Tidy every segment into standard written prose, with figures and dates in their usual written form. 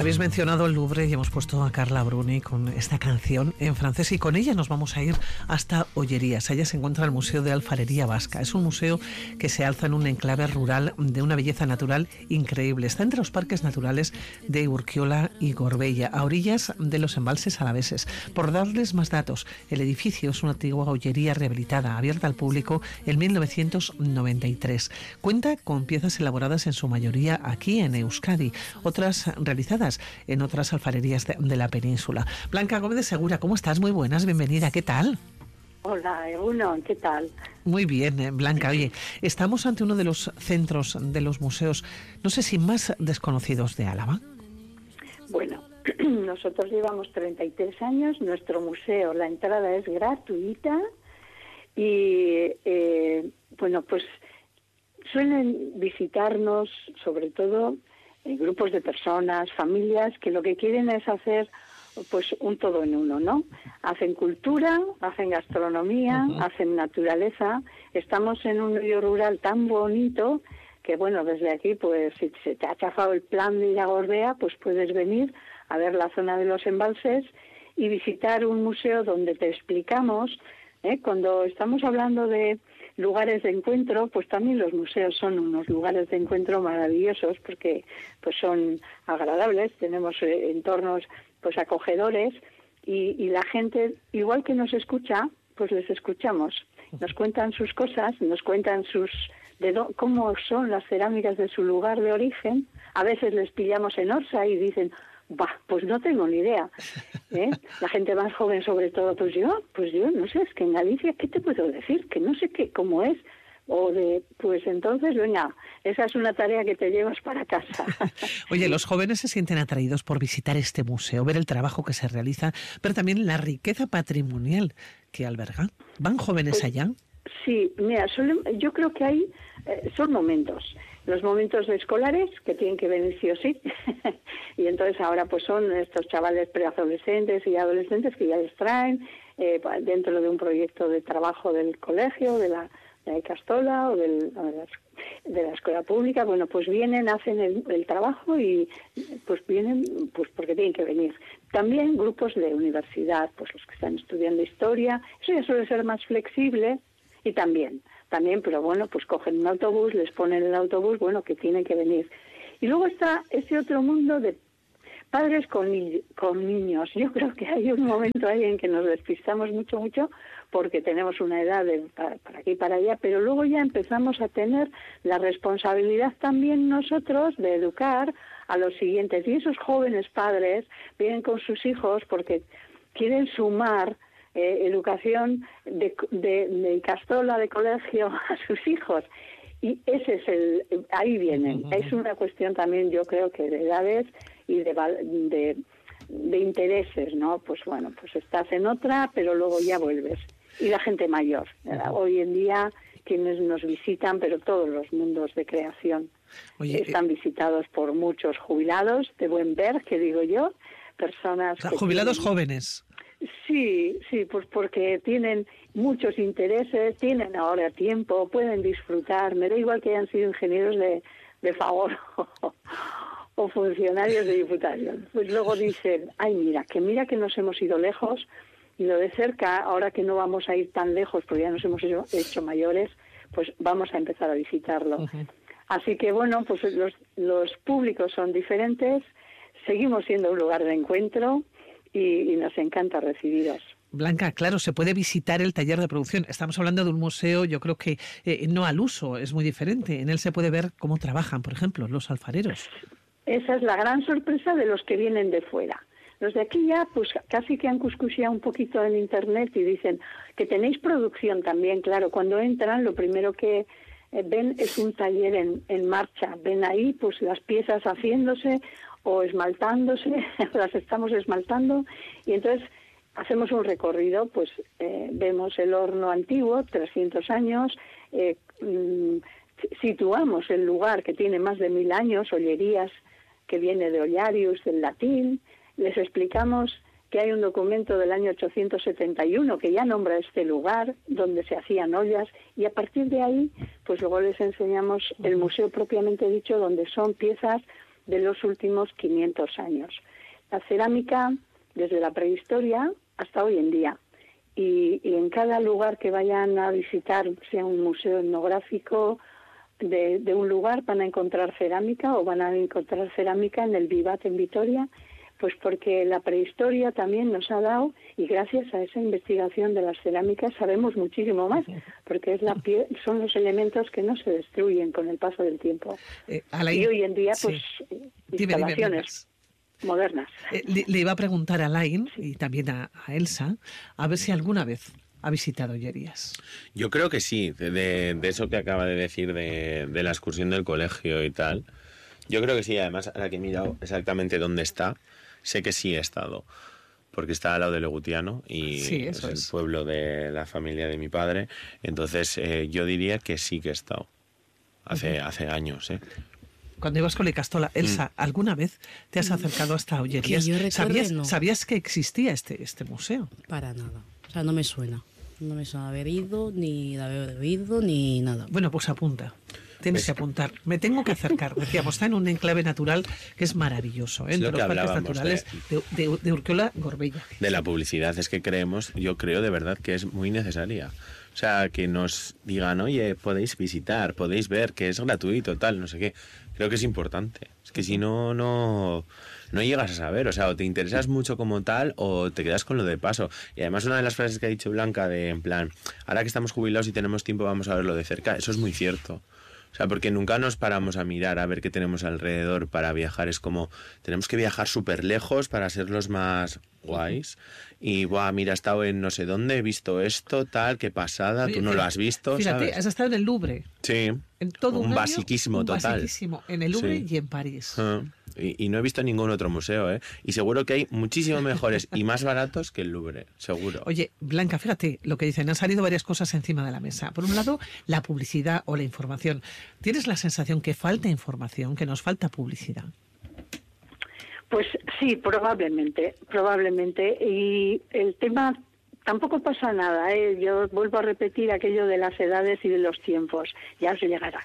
Habéis mencionado el Louvre y hemos puesto a Carla Bruni con esta canción en francés, y con ella nos vamos a ir hasta Ollerías. Allá se encuentra el Museo de Alfarería Vasca. Es un museo que se alza en un enclave rural de una belleza natural increíble. Está entre los parques naturales de Urquiola y Gorbella, a orillas de los embalses alaveses. Por darles más datos, el edificio es una antigua ollería rehabilitada, abierta al público en 1993. Cuenta con piezas elaboradas en su mayoría aquí en Euskadi, otras realizadas en otras alfarerías de la península. Blanca Gómez de Segura, ¿cómo estás? Muy buenas, bienvenida, ¿qué tal? Hola, Egunon, ¿qué tal? Muy bien, Blanca. Oye, estamos ante uno de los centros de los museos, no sé si más desconocidos de Álava. Bueno, nosotros llevamos 33 años, nuestro museo, la entrada es gratuita y, bueno, pues suelen visitarnos sobre todo grupos de personas, familias, que lo que quieren es hacer pues un todo en uno, ¿no? Hacen cultura, hacen gastronomía, hacen naturaleza. Estamos en un medio rural tan bonito que, bueno, desde aquí, pues si se te ha chafado el plan de ir a Gorbea, pues puedes venir a ver la zona de los embalses y visitar un museo donde te explicamos, cuando estamos hablando de lugares de encuentro, pues también los museos son unos lugares de encuentro maravillosos porque pues son agradables, tenemos entornos pues acogedores y la gente, igual que nos escucha, pues les escuchamos. Nos cuentan sus cosas, nos cuentan cómo son las cerámicas de su lugar de origen. A veces les pillamos en Orsa y dicen, bah, pues no tengo ni idea. La gente más joven sobre todo, pues yo no sé, es que en Galicia, ¿qué te puedo decir? Que no sé cómo es. Pues entonces, venga, esa es una tarea que te llevas para casa. Oye, los jóvenes se sienten atraídos por visitar este museo, ver el trabajo que se realiza, pero también la riqueza patrimonial que alberga. ¿Van jóvenes allá? Sí, mira, yo creo que hay, son momentos. Los momentos de escolares, que tienen que venir sí o sí, y entonces ahora pues son estos chavales preadolescentes y adolescentes que ya les traen dentro de un proyecto de trabajo del colegio, de la Castola o de la escuela pública. Bueno, pues vienen, hacen el trabajo y pues vienen pues porque tienen que venir. También grupos de universidad, pues los que están estudiando historia, eso ya suele ser más flexible y también, pero bueno, pues cogen un autobús, les ponen el autobús, bueno, que tienen que venir. Y luego está ese otro mundo de padres con niños. Yo creo que hay un momento ahí en que nos despistamos mucho, porque tenemos una edad para aquí y para allá, pero luego ya empezamos a tener la responsabilidad también nosotros de educar a los siguientes. Y esos jóvenes padres vienen con sus hijos porque quieren sumar educación de castola, de colegio a sus hijos. Y ese es ahí vienen. Es una cuestión también, yo creo, que de edades y de intereses, ¿no? Pues bueno, pues estás en otra, pero luego ya vuelves. Y la gente mayor. Hoy en día, quienes nos visitan, pero todos los mundos de creación, están visitados por muchos jubilados de buen ver, que digo yo, personas... O sea, jubilados jóvenes. Sí, pues porque tienen muchos intereses, tienen ahora tiempo, pueden disfrutar. Me da igual que hayan sido ingenieros de favor o funcionarios de diputación. Pues luego dicen, ay, mira que nos hemos ido lejos y lo de cerca, ahora que no vamos a ir tan lejos porque ya nos hemos hecho mayores, pues vamos a empezar a visitarlo. Así que bueno, pues los públicos son diferentes, seguimos siendo un lugar de encuentro y nos encanta recibiros. Blanca, claro, se puede visitar el taller de producción. Estamos hablando de un museo, yo creo que no al uso, es muy diferente. En él se puede ver cómo trabajan, por ejemplo, los alfareros. Esa es la gran sorpresa de los que vienen de fuera. Los de aquí ya, pues casi que han cuscuseado un poquito en internet y dicen que tenéis producción también. Claro, cuando entran, lo primero que ven es un taller en marcha. Ven ahí pues las piezas haciéndose o esmaltándose, las estamos esmaltando, y entonces hacemos un recorrido, pues vemos el horno antiguo, 300 años, situamos el lugar que tiene más de 1000 años, Ollerías, que viene de Ollarius, del latín, les explicamos que hay un documento del año 871 que ya nombra este lugar donde se hacían ollas, y a partir de ahí, pues luego les enseñamos el museo propiamente dicho, donde son piezas de los últimos 500 años. La cerámica, desde la prehistoria hasta hoy en día. Y en cada lugar que vayan a visitar, sea un museo etnográfico de un lugar, van a encontrar cerámica, o van a encontrar cerámica en el Vivat en Vitoria, pues porque la prehistoria también nos ha dado, y gracias a esa investigación de las cerámicas sabemos muchísimo más, porque es son los elementos que no se destruyen con el paso del tiempo. Y hoy en día, pues, instalaciones modernas. Le iba a preguntar a Alain y también a Elsa, a ver si alguna vez ha visitado Ollerías. Yo creo que sí, de eso que acaba de decir, de la excursión del colegio y tal. Yo creo que sí, además, ahora que he mirado exactamente dónde está, sé que sí he estado, porque está al lado de Legutiano y es el pueblo de la familia de mi padre. Entonces, yo diría que sí que he estado, hace años, ¿eh? Cuando ibas con Icastola, Elsa, ¿alguna vez te has acercado hasta Ollerías? ¿Sabías que existía este museo? Para nada, o sea, no me suena. No me suena haber ido, ni de haber oído, ni nada. Bueno, pues apunta. Tienes que apuntar. Me tengo que acercar. Decíamos, está en un enclave natural que es maravilloso, ¿eh? Es lo Entre que los parques naturales de Urquiola Gorbella. De la publicidad, es que yo creo de verdad que es muy necesaria. O sea, que nos digan, oye, podéis visitar, podéis ver, que es gratuito, tal, no sé qué. Creo que es importante. Es que si no llegas a saber. O sea, o te interesas mucho como tal o te quedas con lo de paso. Y además una de las frases que ha dicho Blanca de, en plan, ahora que estamos jubilados y tenemos tiempo vamos a verlo de cerca, eso es muy cierto. O sea, porque nunca nos paramos a mirar a ver qué tenemos alrededor para viajar. Es como, tenemos que viajar súper lejos para ser los más guays. Y, mira, he estado en no sé dónde, he visto esto, tal, qué pasada, tú no lo has visto, fíjate, ¿sabes? Has estado en el Louvre. Sí, en todo un basiquismo total. Basiquísimo, en el Louvre y en París. Y no he visto ningún otro museo, ¿eh? Y seguro que hay muchísimo mejores y más baratos que el Louvre, seguro. Oye, Blanca, fíjate lo que dicen. Han salido varias cosas encima de la mesa. Por un lado, la publicidad o la información. ¿Tienes la sensación que falta información, que nos falta publicidad? Pues sí, probablemente. Y el tema... Tampoco pasa nada, ¿eh? Yo vuelvo a repetir aquello de las edades y de los tiempos. Ya os llegará.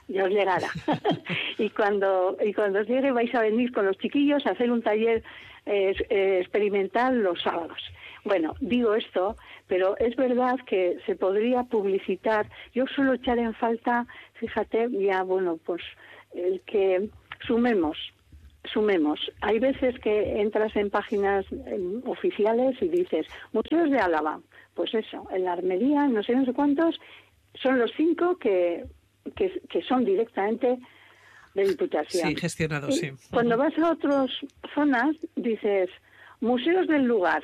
y cuando os llegue vais a venir con los chiquillos a hacer un taller experimental los sábados. Bueno, digo esto, pero es verdad que se podría publicitar. Yo suelo echar en falta, fíjate, pues el que sumemos. Hay veces que entras en páginas oficiales y dices, Museos de Álava. Pues eso, en la Armería, no sé cuántos, son los 5 que son directamente de Diputación. Sí, gestionados, sí. Cuando vas a otras zonas, dices, museos del lugar.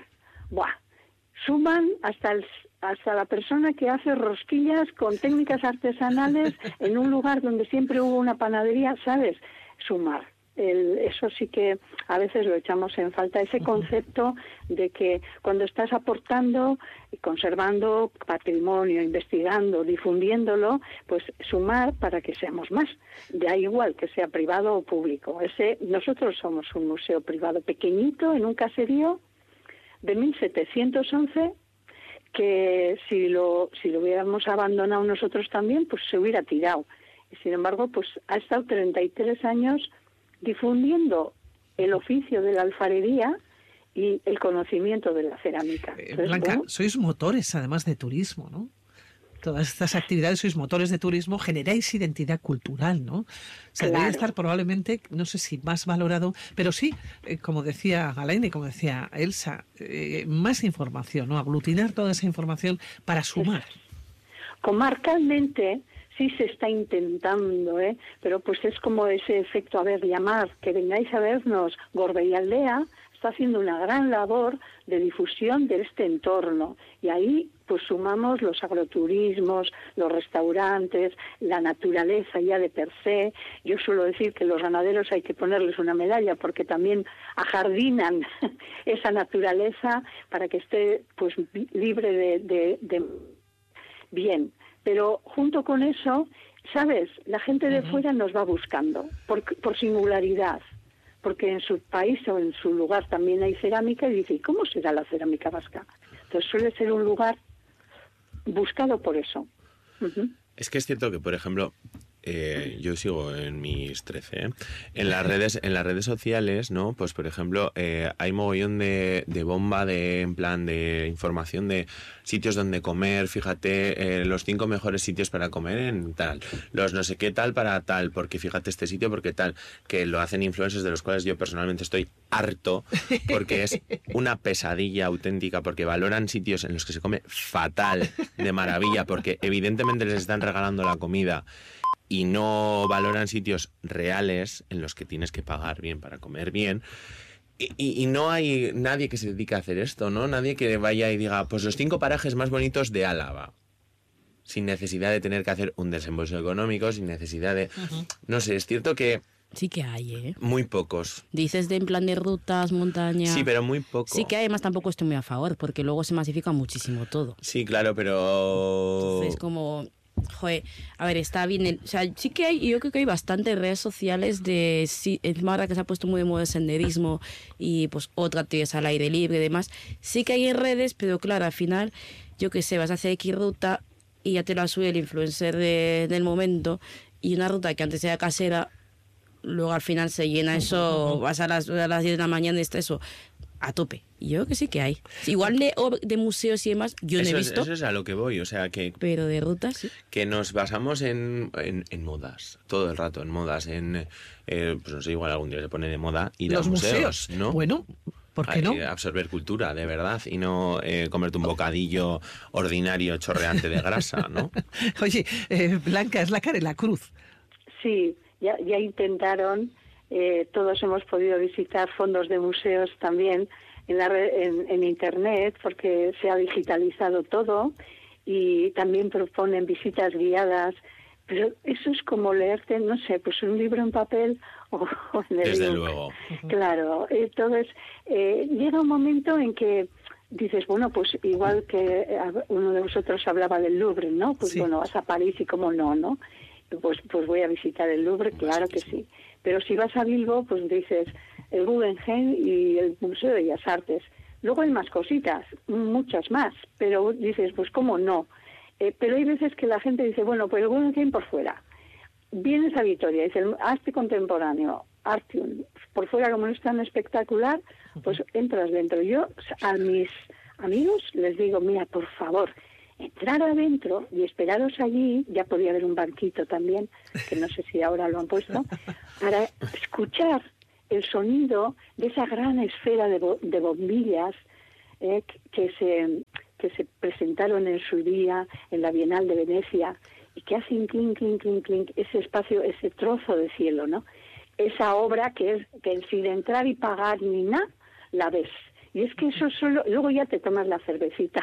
Suman hasta la persona que hace rosquillas con técnicas artesanales en un lugar donde siempre hubo una panadería, ¿sabes? Sumar. Eso sí que a veces lo echamos en falta, ese concepto de que cuando estás aportando y conservando patrimonio, investigando, difundiéndolo, pues sumar para que seamos más. Da igual que sea privado o público. Nosotros somos un museo privado pequeñito en un caserío de 1711 que si lo hubiéramos abandonado nosotros también, pues se hubiera tirado. Y sin embargo, pues ha estado 33 años difundiendo el oficio de la alfarería y el conocimiento de la cerámica. Entonces, Blanca, sois motores además de turismo, ¿no? Todas estas actividades sois motores de turismo, generáis identidad cultural, ¿no? O sea, debería estar probablemente, no sé si más valorado, pero sí, como decía Alain y como decía Elsa, más información, ¿no? Aglutinar toda esa información para sumar. Comarcalmente sí se está intentando, pero pues es como ese efecto, llamar, que vengáis a vernos. Gorbella Aldea está haciendo una gran labor de difusión de este entorno y ahí pues sumamos los agroturismos, los restaurantes, la naturaleza ya de per se. Yo suelo decir que los ganaderos hay que ponerles una medalla porque también ajardinan esa naturaleza para que esté pues libre de bien. Pero junto con eso, ¿sabes? La gente de fuera nos va buscando por singularidad, porque en su país o en su lugar también hay cerámica y dice, ¿y cómo será la cerámica vasca? Entonces suele ser un lugar buscado por eso. Es que es cierto que, por ejemplo, yo sigo en mis 13, ¿eh? En las redes sociales, ¿no? Pues por ejemplo, hay mogollón de bomba en plan de información de sitios donde comer, fíjate, los 5 mejores sitios para comer en tal, los no sé qué tal para tal, porque fíjate este sitio, porque tal, que lo hacen influencers de los cuales yo personalmente estoy harto, porque es una pesadilla auténtica, porque valoran sitios en los que se come fatal, de maravilla, porque evidentemente les están regalando la comida, y no valoran sitios reales en los que tienes que pagar bien para comer bien. Y no hay nadie que se dedique a hacer esto, ¿no? Nadie que vaya y diga, pues los 5 parajes más bonitos de Álava, sin necesidad de tener que hacer un desembolso económico, sin necesidad de... No sé, es cierto que... Sí que hay, ¿eh? Muy pocos. Dices de en plan de rutas, montaña... Sí, pero muy poco. Sí que hay, además tampoco estoy muy a favor, porque luego se masifica muchísimo todo. Sí, claro, pero... Entonces, como... Joder, a ver, está bien... O sea, sí que hay, yo creo que hay bastantes redes sociales de... Sí, encima ahora que se ha puesto muy de moda el senderismo y pues otra actividades al aire libre y demás. Sí que hay en redes, pero claro, al final, yo qué sé, vas a hacer X ruta y ya te la sube el influencer del momento, y una ruta que antes era casera, luego al final se llena eso, vas a las 10 de la mañana y está eso a tope. Y yo creo que sí que hay. Igual de museos y demás, yo no he visto. Eso es a lo que voy, o sea que... Pero de rutas, sí. Que nos basamos en modas, todo el rato en modas, pues no sé, igual algún día se pone de moda ir a museos, ¿no? Bueno... ¿Por qué no? Absorber cultura, de verdad, y no comerte un bocadillo ordinario chorreante de grasa, ¿no? Oye, Blanca, es la cara en la cruz. Sí, ya intentaron, todos hemos podido visitar fondos de museos también en Internet, porque se ha digitalizado todo, y también proponen visitas guiadas, pero eso es como leerte, no sé, pues un libro en papel o en el Desde libro. luego. Claro, entonces llega un momento en que dices, bueno, pues igual que uno de vosotros hablaba del Louvre, ¿no? Pues sí. Bueno, vas a París y cómo no, pues voy a visitar el Louvre, claro que sí. Pero si vas a Bilbo, pues dices el Guggenheim y el Museo de Bellas Artes. Luego hay más cositas, muchas más, pero dices, pues cómo no. Pero hay veces que la gente dice, bueno, pues el Guggenheim por fuera. Vienes a Vitoria, dice el arte contemporáneo, Artium, por fuera como no es tan espectacular, pues entras dentro. Yo a mis amigos les digo, mira, por favor, entrar adentro y esperaros allí, ya podía haber un banquito también, que no sé si ahora lo han puesto, para escuchar el sonido de esa gran esfera de bombillas que se presentaron en su día en la Bienal de Venecia y que hacen clink, clink, clink, clink, ese espacio, ese trozo de cielo, ¿no? Esa obra que sin entrar y pagar ni nada, la ves. Y es que eso solo, luego ya te tomas la cervecita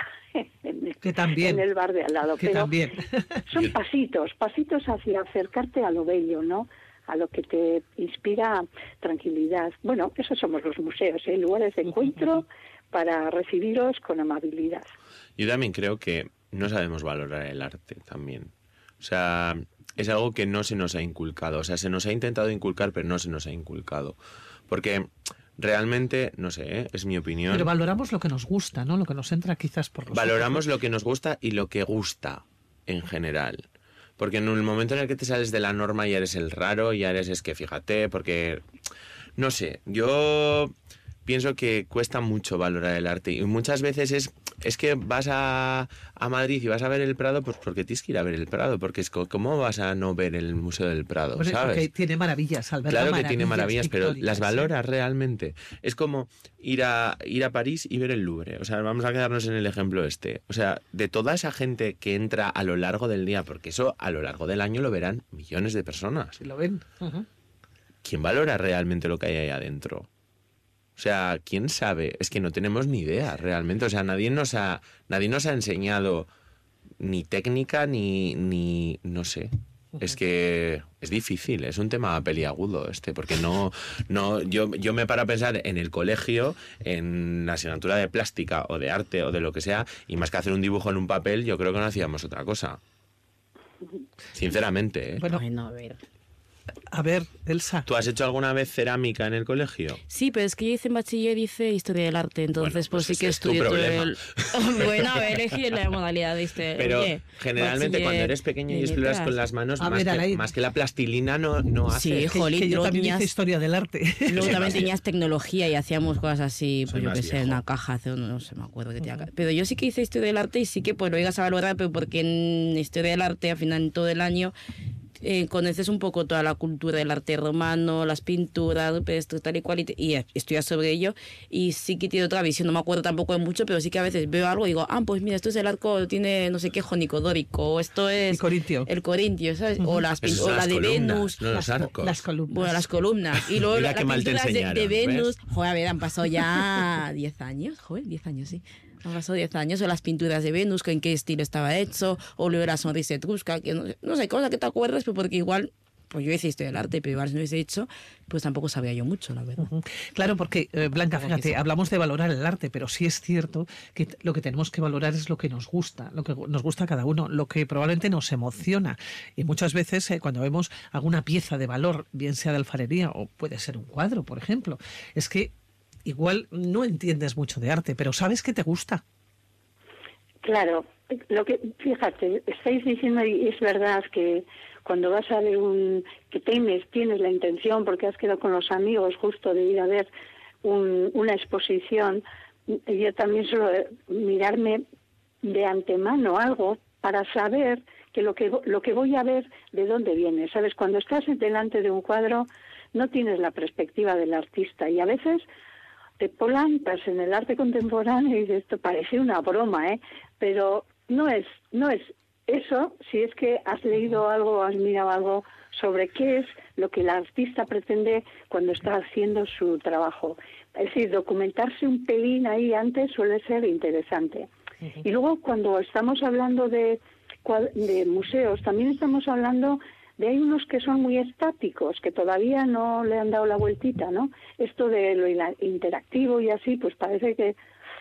en el bar de al lado. Que pero también. Son pasitos hacia acercarte a lo bello, ¿no? A lo que te inspira tranquilidad. Bueno, esos somos los museos, lugares de encuentro para recibiros con amabilidad. Yo también creo que no sabemos valorar el arte también. O sea, es algo que no se nos ha inculcado. O sea, se nos ha intentado inculcar, pero no se nos ha inculcado. Porque realmente, no sé, es mi opinión. Pero valoramos lo que nos gusta, ¿no? Lo que nos entra quizás por los Valoramos ojos. lo que nos gusta y lo que gusta en general. Porque en el momento en el que te sales de la norma ya eres el raro, ya eres, es que fíjate, porque, no sé, yo pienso que cuesta mucho valorar el arte y muchas veces es que vas a Madrid y vas a ver el Prado, pues porque tienes que ir a ver el Prado, porque es ¿cómo vas a no ver el Museo del Prado? Bueno, ¿sabes? porque tiene maravillas, Alberto. Claro que tiene maravillas, pero las valoras ¿sí? realmente. Es como ir a París y ver el Louvre. O sea, vamos a quedarnos en el ejemplo este. O sea, de toda esa gente que entra a lo largo del día, porque eso a lo largo del año lo verán millones de personas. Si lo ven. ¿Quién valora realmente lo que hay ahí adentro? O sea, ¿quién sabe? Es que no tenemos ni idea realmente. O sea, nadie nos ha enseñado ni técnica ni no sé. Es que es difícil, es un tema peliagudo porque yo me paro a pensar en el colegio, en la asignatura de plástica o de arte o de lo que sea, y más que hacer un dibujo en un papel, yo creo que no hacíamos otra cosa. Sinceramente, ¿eh? Bueno, Ay, no, a ver. A ver, Elsa. ¿Tú has hecho alguna vez cerámica en el colegio? Sí, pero es que yo hice en bachiller, hice Historia del Arte, entonces Bueno, pues sí que ese es tu estudié todo problema. el... Bueno, a ver, elegí la modalidad de este... Pero Oye, generalmente bachiller cuando eres pequeño y de exploras letras. con las manos, A ver, Alain. más que la plastilina no haces. Sí, Que jolín, yo luego también hice tenías- historia del arte. Luego Soy también más tenías tecnología y hacíamos cosas así, Soy pues yo más qué sé, en viejo. una caja, no sé, me acuerdo que tenía. Pero yo sí que hice Historia del Arte y sí que pues lo ibas a valorar, pero porque en Historia del Arte, al final, en todo el año, conoces un poco toda la cultura del arte romano, las pinturas, rupestres, tal y cual, y estudias sobre ello, y sí que tiene otra visión, no me acuerdo tampoco de mucho, pero sí que a veces veo algo y digo, pues mira, esto es el arco, tiene no sé qué, jonicodórico, o esto es... El corintio. El corintio, ¿sabes? O, Esas o son la las de columnas, Venus. no los arcos. Las columnas. Bueno, las columnas. Y luego Mira las qué mal te pinturas de enseñaron, Venus. ¿ves? Joder, a ver, han pasado ya 10 años. Joder, 10 años, sí. Han pasado 10 años. O las pinturas de Venus, que en qué estilo estaba hecho. O luego la sonrisa etrusca, que no sé, cosa que te acuerdas, pero porque igual... Pues yo hice Historia del Arte, pero igual si no hubiese hecho, pues tampoco sabía yo mucho, la verdad. Claro, porque, Blanca, Como que fíjate, sí. hablamos de valorar el arte, pero sí es cierto que lo que tenemos que valorar es lo que nos gusta, lo que nos gusta a cada uno, lo que probablemente nos emociona. Y muchas veces cuando vemos alguna pieza de valor, bien sea de alfarería o puede ser un cuadro, por ejemplo, es que igual no entiendes mucho de arte, pero sabes que te gusta. Claro, fíjate, estáis diciendo, y es verdad que cuando vas a ver que tienes la intención, porque has quedado con los amigos justo de ir a ver una exposición, yo también suelo mirarme de antemano algo para saber que lo que voy a ver, de dónde viene. ¿Sabes? Cuando estás delante de un cuadro, no tienes la perspectiva del artista, y a veces te plantas en el arte contemporáneo y dices, esto parece una broma, pero no es eso, si es que has leído algo o has mirado algo sobre qué es lo que el artista pretende cuando está haciendo su trabajo. Es decir, documentarse un pelín ahí antes suele ser interesante. Y luego cuando estamos hablando de museos, también estamos hablando de hay unos que son muy estáticos, que todavía no le han dado la vueltita, ¿no? Esto de lo interactivo y así, pues parece que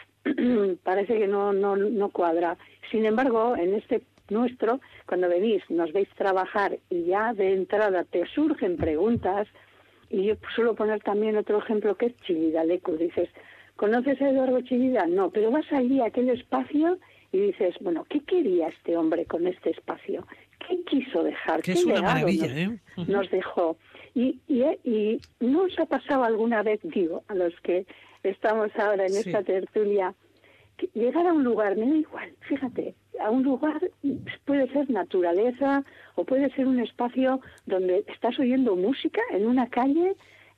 no cuadra. Sin embargo, en este nuestro, cuando venís, nos veis trabajar y ya de entrada te surgen preguntas, y yo suelo poner también otro ejemplo que es Chillida Leku. Dices, ¿conoces a Eduardo Chillida? No, pero vas allí a aquel espacio y dices, bueno, ¿qué quería este hombre con este espacio? ¿Qué quiso dejar? Que ¿Qué es una legado maravilla, nos dejó? Y ¿no os ha pasado alguna vez, digo, a los que estamos ahora en esta tertulia, que llegar a un lugar, me da igual, fíjate, a un lugar puede ser naturaleza o puede ser un espacio donde estás oyendo música en una calle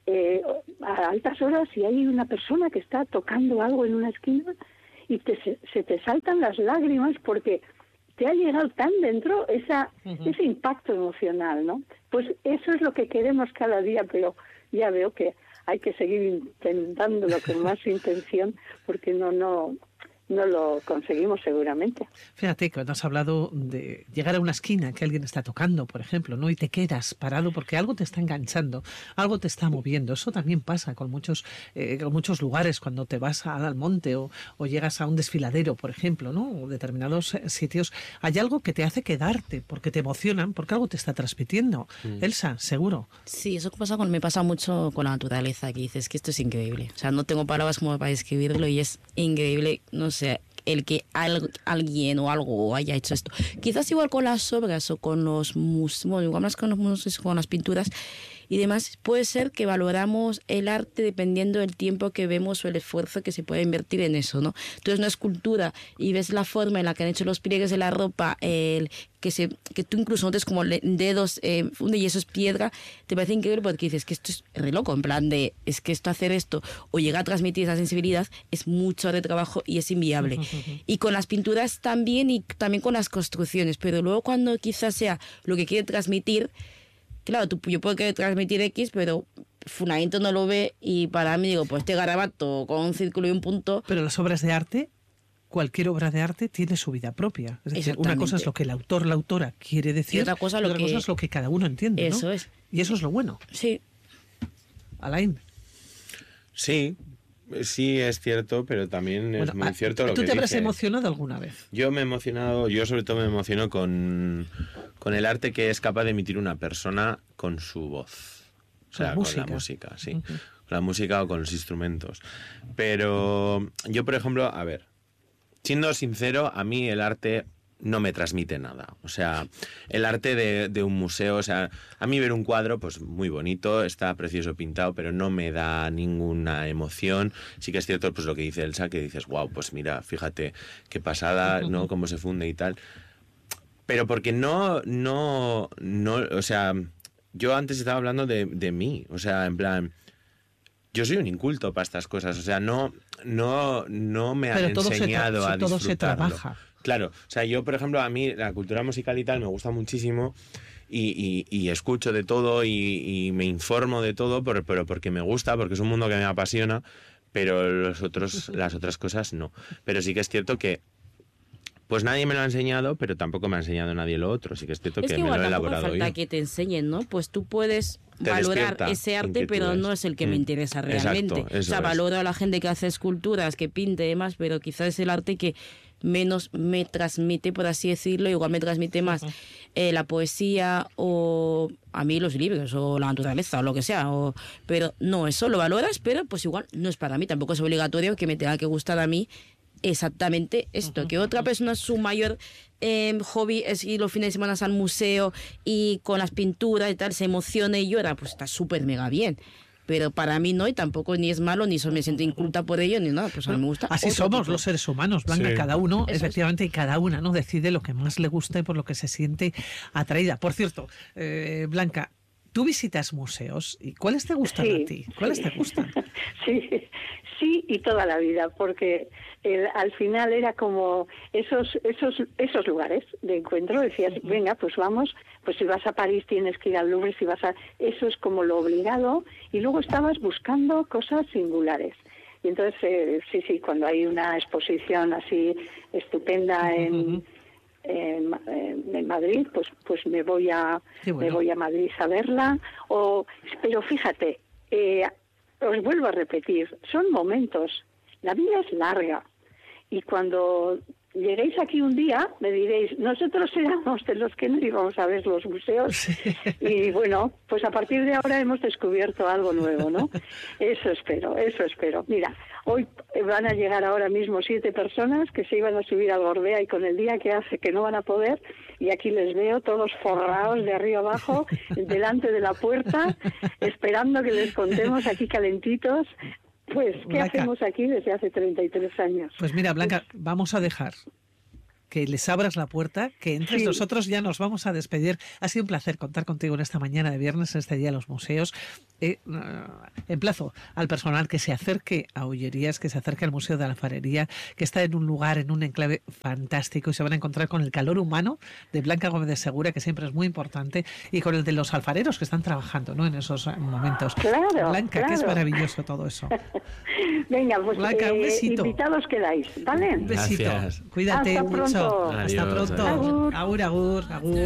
a altas horas y hay una persona que está tocando algo en una esquina y se te saltan las lágrimas porque te ha llegado tan dentro ese impacto emocional, ¿no? Pues eso es lo que queremos cada día, pero ya veo que hay que seguir intentándolo con más intención porque no lo conseguimos seguramente. Fíjate que has hablado de llegar a una esquina que alguien está tocando, por ejemplo, ¿no? Y te quedas parado porque algo te está enganchando, algo te está moviendo. Eso también pasa con muchos lugares cuando te vas al monte o llegas a un desfiladero, por ejemplo, ¿no? O determinados sitios. Hay algo que te hace quedarte porque te emocionan, porque algo te está transmitiendo. Elsa, seguro. Sí, eso me pasa mucho con la naturaleza, que dices que esto es increíble. O sea, no tengo palabras como para describirlo y es increíble, no sé, el que alguien o algo haya hecho esto. Quizás igual con las obras o con los museos, igual más con los museos, con las pinturas y demás, puede ser que valoramos el arte dependiendo del tiempo que vemos o el esfuerzo que se puede invertir en eso, ¿no? Entonces, una escultura y ves la forma en la que han hecho los pliegues de la ropa, que tú incluso notes como dedos, y eso es piedra, te parece increíble porque dices que esto es re loco, en plan de, es que hacer esto o llegar a transmitir esa sensibilidad es mucho de trabajo y es inviable. Y con las pinturas también y también con las construcciones, pero luego cuando quizás sea lo que quiere transmitir, claro, yo puedo querer transmitir X, pero fulanito no lo ve y para mí digo, pues este garabato con un círculo y un punto. Pero las obras de arte, cualquier obra de arte tiene su vida propia. Es decir, una cosa es lo que el autor, la autora quiere decir, y otra cosa es lo que cada uno entiende, ¿no? Eso es. Y eso es lo bueno. Sí. Alain. Sí, es cierto, pero también es muy cierto lo que ¿Tú te habrás dice. emocionado alguna vez? Yo me he emocionado, yo sobre todo me emociono con el arte que es capaz de emitir una persona con su voz. O Con sea, música. con la música, sí. Con la música o con los instrumentos. Pero yo, por ejemplo, a ver, siendo sincero, a mí el arte no me transmite nada. O sea, el arte de un museo, o sea, a mí ver un cuadro, pues muy bonito, está precioso pintado, pero no me da ninguna emoción. Sí que es cierto, pues lo que dice Elsa, que dices, wow, pues mira, fíjate qué pasada, ¿no? Cómo se funde y tal. Pero porque no, o sea, yo antes estaba hablando de mí, o sea, en plan, yo soy un inculto para estas cosas, o sea, no me han enseñado a disfrutarlo. Todo se trabaja. Claro, o sea, yo, por ejemplo, a mí la cultura musical y tal me gusta muchísimo y escucho de todo y me informo de todo, pero porque me gusta, porque es un mundo que me apasiona, pero las otras cosas no. Pero sí que es cierto que pues nadie me lo ha enseñado, pero tampoco me ha enseñado nadie lo otro. Sí que es cierto que me lo he elaborado yo. Falta que te enseñen, ¿no? Pues tú puedes Te valorar despierta ese arte, pero inquietudes. no es el que me interesa realmente. Exacto, eso o sea, es. valoro a la gente que hace esculturas, que pinte y demás, pero quizás es el arte que menos me transmite, por así decirlo. Igual me transmite más la poesía o a mí los libros o la naturaleza o lo que sea. Pero no, eso lo valoras, pero pues igual no es para mí. Tampoco es obligatorio que me tenga que gustar a mí exactamente esto, que otra persona su mayor hobby es ir los fines de semana al museo y con las pinturas y tal se emociona y llora, pues está súper mega bien. Pero para mí no, y tampoco ni es malo, ni me siento inculta por ello, ni nada, pues a mí me gusta. Así otro somos tipo. los seres humanos, Blanca, Sí. cada uno, Eso efectivamente, y cada una no decide lo que más le guste, por lo que se siente atraída. Por cierto, Blanca, tú visitas museos, ¿y cuáles te gustan Sí, a ti? ¿Cuáles te gustan? Sí, y toda la vida, porque al final era como esos lugares de encuentro. Decías, venga, pues vamos, pues si vas a París tienes que ir al Louvre, eso es como lo obligado, y luego estabas buscando cosas singulares. Y entonces, sí, cuando hay una exposición así estupenda en Madrid, pues me voy a Madrid a verla. Pero fíjate, os vuelvo a repetir, son momentos. La vida es larga y cuando lleguéis aquí un día me diréis, nosotros éramos de los que no íbamos a ver los museos y bueno, pues a partir de ahora hemos descubierto algo nuevo, ¿no? Eso espero. Mira, hoy van a llegar ahora mismo 7 personas que se iban a subir al Gorbea y con el día que hace que no van a poder, y aquí les veo todos forrados de arriba abajo delante de la puerta esperando que les contemos aquí calentitos. Pues, ¿qué Blanca, hacemos aquí desde hace 33 años? Pues mira, Blanca, vamos a dejar que les abras la puerta, que entres. Sí. Nosotros ya nos vamos a despedir. Ha sido un placer contar contigo en esta mañana de viernes, en este día de los museos. Emplazo al personal que se acerque a Ollerías, que se acerque al Museo de Alfarería, que está en un lugar, en un enclave fantástico, y se van a encontrar con el calor humano de Blanca Gómez de Segura, que siempre es muy importante, y con el de los alfareros que están trabajando, ¿no?, en esos momentos. Claro, Blanca, que es claro. maravilloso todo eso. Venga, pues Blanca, un besito. invitados quedáis, ¿vale? Un besito. Gracias. Cuídate Hasta mucho. pronto. Hasta Adiós, pronto. adiós. Agur. Agur, agur, agur.